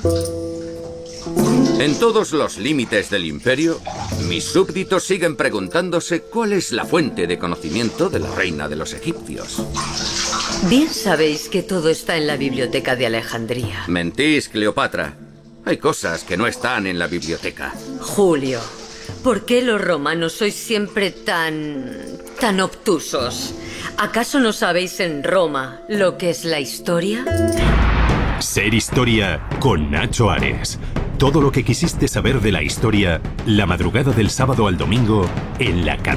En todos los límites del imperio, mis súbditos siguen preguntándose cuál es la fuente de conocimiento de la reina de los egipcios. Bien sabéis que todo está en la biblioteca de Alejandría. Mentís, Cleopatra. Hay cosas que no están en la biblioteca. Julio, ¿por qué los romanos sois siempre tan obtusos? ¿Acaso no sabéis en Roma lo que es la historia? Ser Historia con Nacho Ares. Todo lo que quisiste saber de la historia, la madrugada del sábado al domingo en La Cadena.